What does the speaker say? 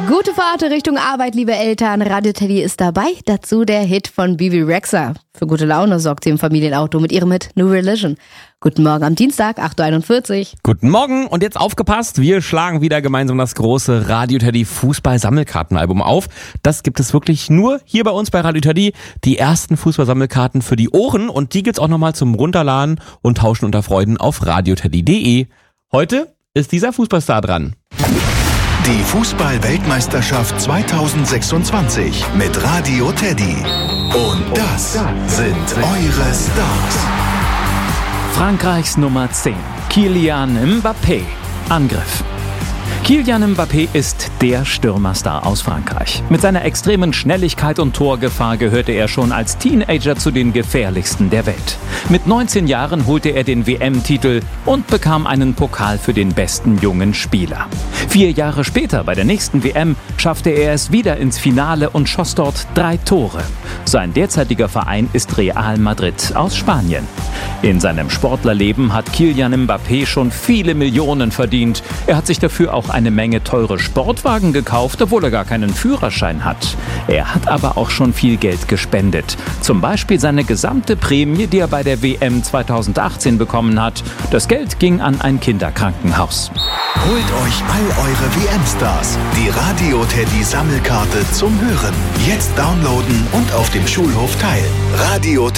Gute Fahrt Richtung Arbeit, liebe Eltern. Radio Teddy ist dabei. Dazu der Hit von Bibi Rexha. Für gute Laune sorgt sie im Familienauto mit ihrem Hit New Religion. Guten Morgen am Dienstag, 8.41 Uhr. Guten Morgen und jetzt aufgepasst, wir schlagen wieder gemeinsam das große Radio Teddy Fußball-Sammelkartenalbum auf. Das gibt es wirklich nur hier bei uns bei Radio Teddy. Die ersten Fußball-Sammelkarten für die Ohren und die gibt's auch nochmal zum Runterladen und Tauschen unter Freuden auf radioteddy.de. Heute ist dieser Fußballstar dran. Die Fußball-Weltmeisterschaft 2026 mit Radio Teddy. Und das sind eure Stars. Frankreichs Nummer 10, Kylian Mbappé. Angriff. Kylian Mbappé ist der Stürmerstar aus Frankreich. Mit seiner extremen Schnelligkeit und Torgefahr gehörte er schon als Teenager zu den gefährlichsten der Welt. Mit 19 Jahren holte er den WM-Titel und bekam einen Pokal für den besten jungen Spieler. 4 Jahre später, bei der nächsten WM, schaffte er es wieder ins Finale und schoss dort 3 Tore. Sein derzeitiger Verein ist Real Madrid aus Spanien. In seinem Sportlerleben hat Kylian Mbappé schon viele Millionen verdient. Er hat sich dafür auch eine Menge teure Sportwagen gekauft, obwohl er gar keinen Führerschein hat. Er hat aber auch schon viel Geld gespendet. Zum Beispiel seine gesamte Prämie, die er bei der WM 2018 bekommen hat. Das Geld ging an ein Kinderkrankenhaus. Holt euch all eure WM-Stars. Die Radio Teddy Sammelkarte zum Hören. Jetzt downloaden und auf dem Schulhof teilen. Radio